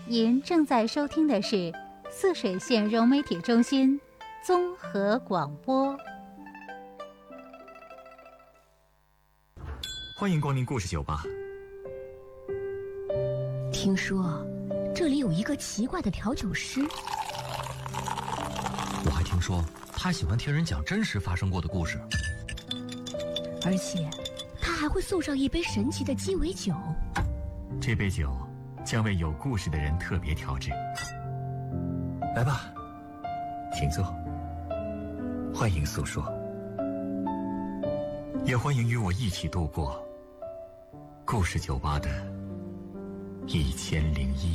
您正在收听的是泗水县融媒体中心综合广播。 欢迎光临故事酒吧。 听说这里有一个奇怪的调酒师， 我还听说他喜欢听人讲真实发生过的故事， 而且他还会送上一杯神奇的鸡尾酒。 这杯酒将为有故事的人特别调制。来吧，请坐，欢迎诉说，也欢迎与我一起度过故事酒吧的1001夜。